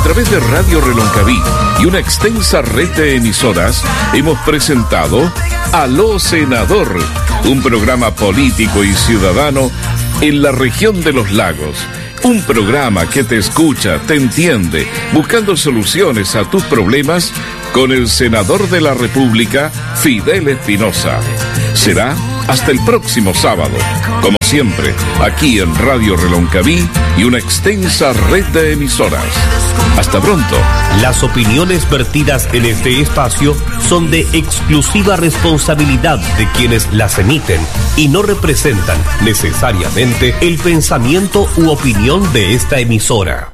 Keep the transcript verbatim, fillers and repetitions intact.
través de Radio Reloncaví y una extensa red de emisoras, hemos presentado Aló Senador, un programa político y ciudadano en la región de los lagos. Un programa que te escucha, te entiende, buscando soluciones a tus problemas con el senador de la República, Fidel Espinosa. Será hasta el próximo sábado, como siempre, aquí en Radio Reloncaví y una extensa red de emisoras. Hasta pronto. Las opiniones vertidas en este espacio son de exclusiva responsabilidad de quienes las emiten y no representan necesariamente el pensamiento u opinión de esta emisora.